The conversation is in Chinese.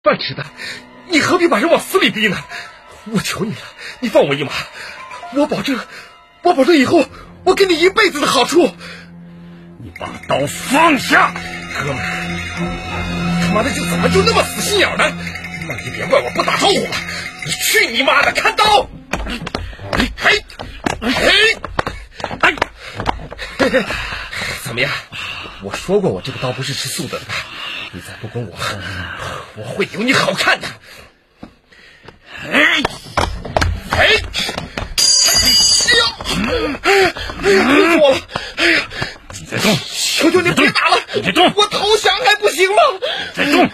饭吃的，你何必把人往死里逼呢？我求你了，你放我一马，我保证以后我给你一辈子的好处。 你把刀放下， 哥们儿，他妈的怎么就那么死心眼呢？那你别怪我不打招呼了，你去你妈的，看刀！怎么样？我说过我这个刀不是吃素的吧？你再不跟我狠，我会有你好看的！痛死我了！哎呀， 再动！ 求求你别打了！ 别动！ 我投降还不行吗？ 再动！